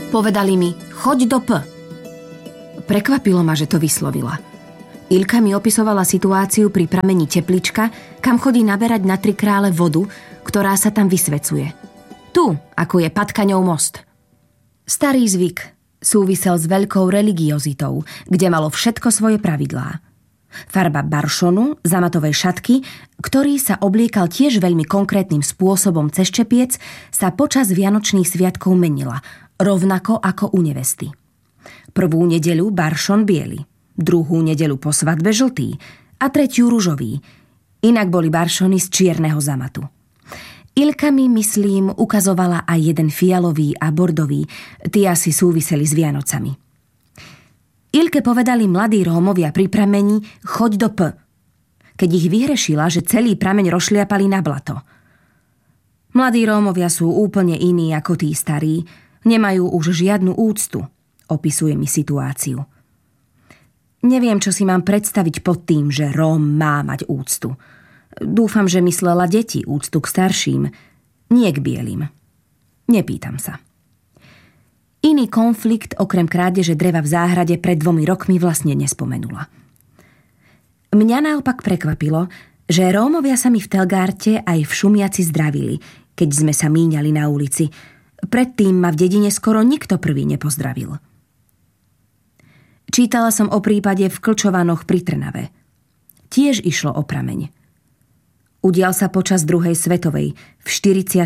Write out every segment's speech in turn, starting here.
Povedali mi, choď do P. Prekvapilo ma, že to vyslovila. Ilka mi opisovala situáciu pri pramení Teplička, kam chodí naberať na 3 krále vodu, ktorá sa tam vysvecuje. Tu, ako je Patkaňov most. Starý zvyk súvisel s veľkou religiozitou, kde malo všetko svoje pravidlá. Farba baršonu, zamatovej šatky, ktorý sa obliekal tiež veľmi konkrétnym spôsobom cez čepiec, sa počas vianočných sviatkov menila, rovnako ako u nevesty. Prvú nedeľu baršon biely, druhú nedeľu po svadbe žltý a tretiu ružový. Inak boli baršony z čierneho zamatu. Ilka mi, myslím, ukazovala aj jeden fialový a bordový, tí asi súviseli s Vianocami. Ilke povedali mladí Rómovia pri prameni, choď do P, keď ich vyhrešila, že celý prameň rozšliapali na blato. Mladí Rómovia sú úplne iní ako tí starí, nemajú už žiadnu úctu, opisuje mi situáciu. Neviem, čo si mám predstaviť pod tým, že Róm má mať úctu. Dúfam, že myslela deti úctu k starším, nie k bielým. Nepýtam sa. Iný konflikt okrem krádeže dreva v záhrade pred 2 rokmi vlastne nespomenula. Mňa naopak prekvapilo, že Rómovia sa mi v Telgárte aj v Šumiaci zdravili, keď sme sa míňali na ulici. Predtým ma v dedine skoro nikto prvý nepozdravil. Čítala som o prípade v Klčovanoch pri Trnave. Tiež išlo o prameň. Udial sa počas druhej svetovej, v 42.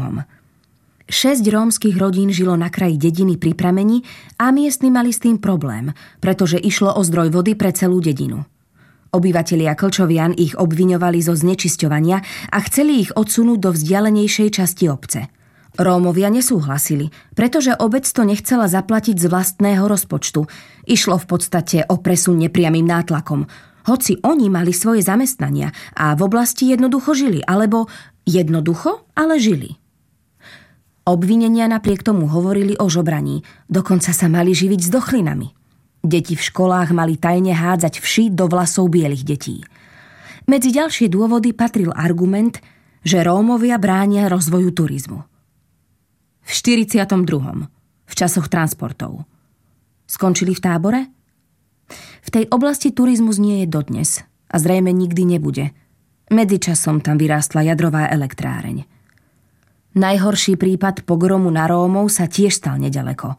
6 rómskych rodín žilo na kraji dediny pri prameni a miestni mali s tým problém, pretože išlo o zdroj vody pre celú dedinu. Obyvatelia Klčovian ich obviňovali zo znečisťovania a chceli ich odsunúť do vzdialenejšej časti obce. Rómovia nesúhlasili, pretože obec to nechcela zaplatiť z vlastného rozpočtu. Išlo v podstate o presun nepriamym nátlakom, hoci oni mali svoje zamestnania a v oblasti jednoducho žili, alebo jednoducho, ale žili. Obvinenia napriek tomu hovorili o žobraní, dokonca sa mali živiť s dochlinami. Deti v školách mali tajne hádzať vši do vlasov bielých detí. Medzi ďalšie dôvody patril argument, že Rómovia bránia rozvoju turizmu. V 42. v časoch transportov. Skončili v tábore? V tej oblasti turizmus nie je dodnes a zrejme nikdy nebude. Medzičasom tam vyrástla jadrová elektráreň. Najhorší prípad pogromu na Rómov sa tiež stal nedaleko.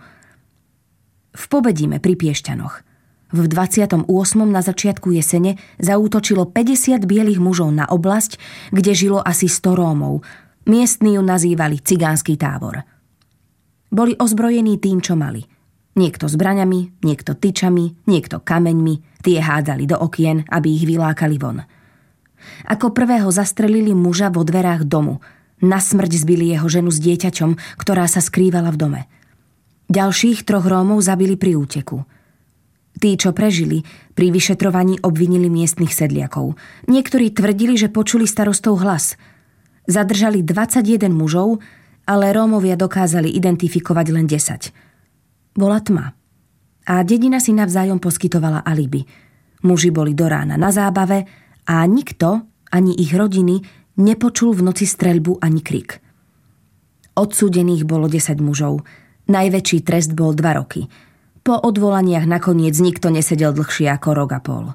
V Pobedíme pri Piešťanoch. V 28. na začiatku jesene zaútočilo 50 bielých mužov na oblasť, kde žilo asi 100 Rómov. Miestni ju nazývali cigánsky tábor. Boli ozbrojení tým, čo mali. Niekto zbraňami, niekto tyčami, niekto kameňmi, tie hádzali do okien, aby ich vylákali von. Ako prvého zastrelili muža vo dverách domu. Na smrť zbili jeho ženu s dieťaťom, ktorá sa skrývala v dome. Ďalších 3 Rómov zabili pri úteku. Tí, čo prežili, pri vyšetrovaní obvinili miestnych sedliakov. Niektorí tvrdili, že počuli starostov hlas. Zadržali 21 mužov, ale Rómovia dokázali identifikovať len 10. Bola tma. A dedina si navzájom poskytovala alibi. Muži boli do rána na zábave a nikto, ani ich rodiny, nepočul v noci streľbu ani krik. Odsúdených bolo 10 mužov. Najväčší trest bol 2 roky. Po odvolaniach nakoniec nikto nesedel dlhšie ako rok a pol.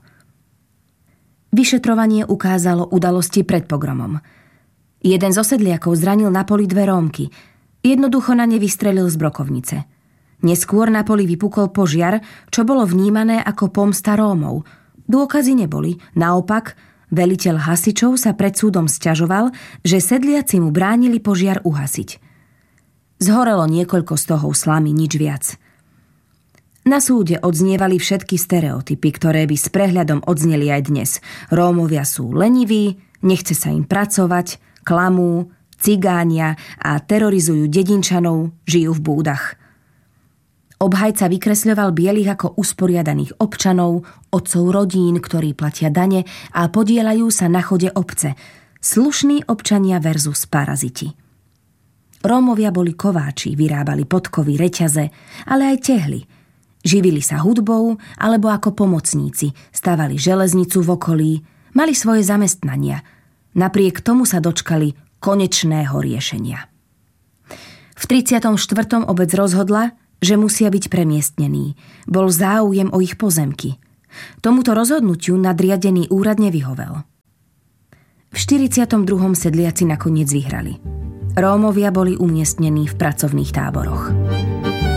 Vyšetrovanie ukázalo udalosti pred pogromom. Jeden z osedliakov zranil na poli 2 Rómky. Jednoducho na ne vystrelil z brokovnice. Neskôr na poli vypukol požiar, čo bolo vnímané ako pomsta Rómov. Dôkazy neboli. Naopak, veliteľ hasičov sa pred súdom sťažoval, že sedliaci mu bránili požiar uhasiť. Zhorelo niekoľko stohov slamy, nič viac. Na súde odznievali všetky stereotypy, ktoré by s prehľadom odzneli aj dnes. Rómovia sú leniví, nechce sa im pracovať, klamú, cigánia a terorizujú dedinčanov, žijú v búdach. Obhajca vykresľoval bielých ako usporiadaných občanov, otcov rodín, ktorí platia dane a podieľajú sa na chode obce. Slušní občania versus paraziti. Rómovia boli kováči, vyrábali podkovy, reťaze, ale aj tehly. Živili sa hudbou alebo ako pomocníci, stavali železnicu v okolí, mali svoje zamestnania. Napriek tomu sa dočkali konečného riešenia. V 34. obec rozhodla, že musia byť premiestnení. Bol záujem o ich pozemky. Tomuto rozhodnutiu nadriadený úrad nevyhovel. V 42. sedliaci nakoniec vyhrali. Rómovia boli umiestnení v pracovných táboroch.